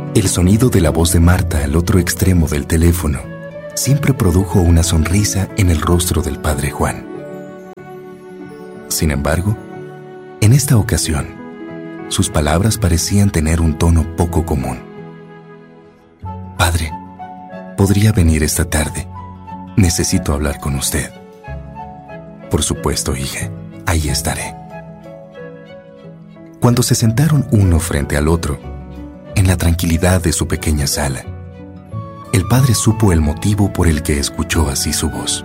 El sonido de la voz de Marta al otro extremo del teléfono siempre produjo una sonrisa en el rostro del padre Juan. Sin embargo, en esta ocasión, sus palabras parecían tener un tono poco común. Padre, ¿podría venir esta tarde? Necesito hablar con usted. Por supuesto, hija, ahí estaré. Cuando se sentaron uno frente al otro, en la tranquilidad de su pequeña sala, el padre supo el motivo por el que escuchó así su voz.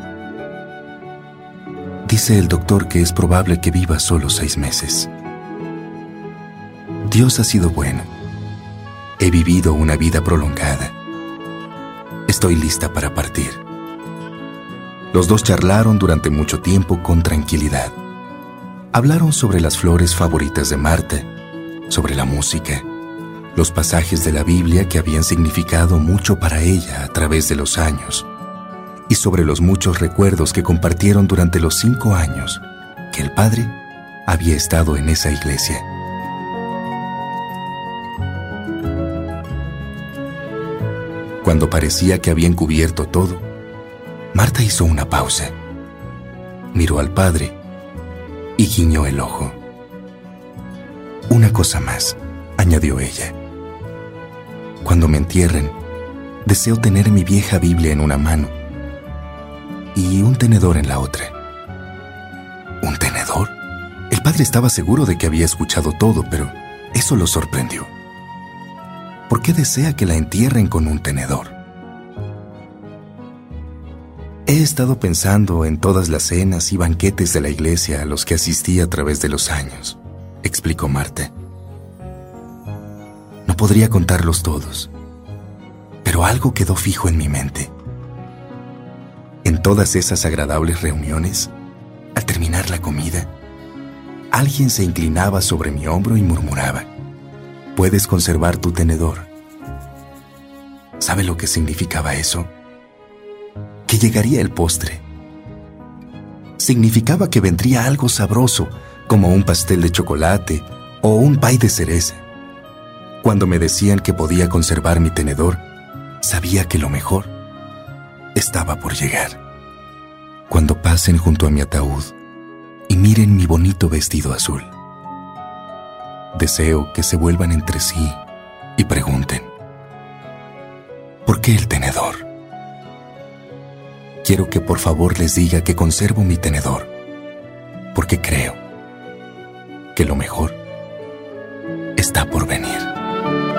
Dice el doctor que es probable que viva solo 6 meses. Dios ha sido bueno. He vivido una vida prolongada. Estoy lista para partir. Los dos charlaron durante mucho tiempo con tranquilidad. Hablaron sobre las flores favoritas de Marta, sobre la música, los pasajes de la Biblia que habían significado mucho para ella a través de los años, y sobre los muchos recuerdos que compartieron durante los 5 años que el padre había estado en esa iglesia. Cuando parecía que habían cubierto todo, Marta hizo una pausa, miró al padre y guiñó el ojo. Una cosa más, añadió ella. Cuando me entierren, deseo tener mi vieja Biblia en una mano y un tenedor en la otra. ¿Un tenedor? El padre estaba seguro de que había escuchado todo, pero eso lo sorprendió. ¿Por qué desea que la entierren con un tenedor? He estado pensando en todas las cenas y banquetes de la iglesia a los que asistí a través de los años, explicó Marta. No podría contarlos todos, pero algo quedó fijo en mi mente. En todas esas agradables reuniones, al terminar la comida, alguien se inclinaba sobre mi hombro y murmuraba: «Puedes conservar tu tenedor». ¿Sabe lo que significaba eso? Que llegaría el postre. Significaba que vendría algo sabroso, como un pastel de chocolate o un pay de cereza. Cuando me decían que podía conservar mi tenedor, sabía que lo mejor estaba por llegar. Cuando pasen junto a mi ataúd y miren mi bonito vestido azul, deseo que se vuelvan entre sí y pregunten: ¿por qué el tenedor? Quiero que por favor les diga que conservo mi tenedor, porque creo que lo mejor está por venir.